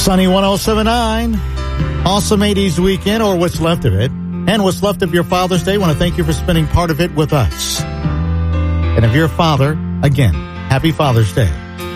Sunny 107.9. Awesome 80s weekend, or what's left of it. And what's left of your Father's Day. I want to thank you for spending part of it with us. And if you're a father, again, happy Father's Day.